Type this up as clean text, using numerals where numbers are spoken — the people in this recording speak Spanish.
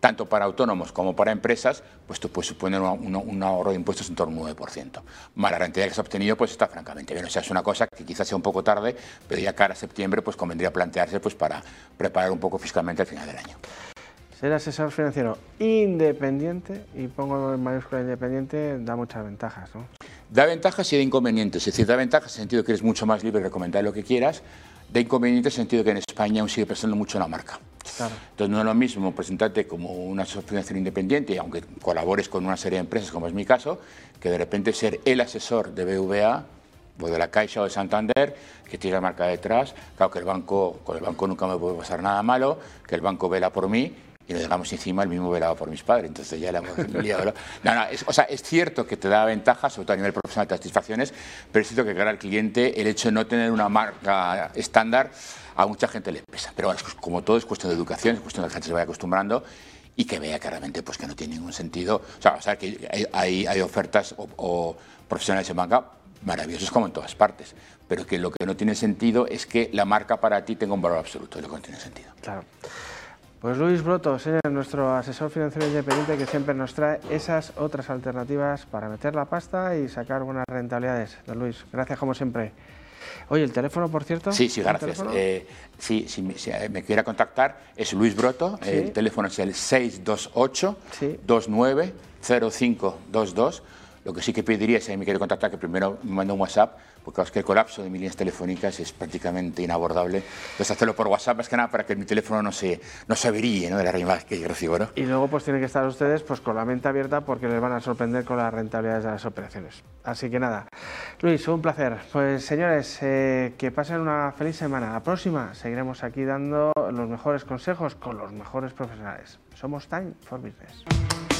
tanto para autónomos como para empresas, pues esto puede suponer un ahorro de impuestos en torno al 9%. Más la rentabilidad que se ha obtenido, pues está francamente bien. O sea, es una cosa que quizás sea un poco tarde, pero ya cara a septiembre, pues convendría plantearse pues para preparar un poco fiscalmente al final del año. Ser asesor financiero independiente, y pongo en mayúscula independiente, da muchas ventajas, ¿no? Da ventajas y da inconvenientes. Es decir, da ventajas en el sentido que eres mucho más libre de recomendar lo que quieras. Da inconvenientes en el sentido que en España aún sigue pesando mucho la marca. Claro. Entonces no es lo mismo presentarte como un asesor financiero independiente, aunque colabores con una serie de empresas, como es mi caso, que de repente ser el asesor de BVA o de la Caixa o de Santander, que tiene la marca detrás. Claro que con el banco nunca me puede pasar nada malo, que el banco vela por mí, y nos dejamos encima, el mismo velaba por mis padres, entonces ya le hemos liado. Es cierto que te da ventajas, sobre todo a nivel profesional, de satisfacciones, pero es cierto que cara al cliente el hecho de no tener una marca estándar a mucha gente le pesa. Pero bueno, como todo es cuestión de educación, es cuestión de que la gente se vaya acostumbrando y que vea claramente pues, que no tiene ningún sentido. O sea que hay ofertas o profesionales en banca maravillosos como en todas partes, pero que lo que no tiene sentido es que la marca para ti tenga un valor absoluto, es lo que no tiene sentido. Claro. Pues Luis Broto, señor, nuestro asesor financiero independiente, que siempre nos trae esas otras alternativas para meter la pasta y sacar buenas rentabilidades. Don Luis, gracias como siempre. Oye, ¿el teléfono, por cierto? Sí, gracias. Si me quiera contactar, es Luis Broto, ¿sí? El teléfono es el 628 29 0522. Lo que sí que pediría, si me quiere contactar, que primero me mande un WhatsApp, porque es que el colapso de mis líneas telefónicas es prácticamente inabordable. Entonces, hacerlo por WhatsApp es que nada para que mi teléfono no se averíe, ¿no?, de las llamadas que yo recibo, ¿no? Y luego pues tienen que estar ustedes pues con la mente abierta porque les van a sorprender con las rentabilidades de las operaciones. Así que nada, Luis, un placer. Pues señores, que pasen una feliz semana. La próxima seguiremos aquí dando los mejores consejos con los mejores profesionales. Somos Time for Business.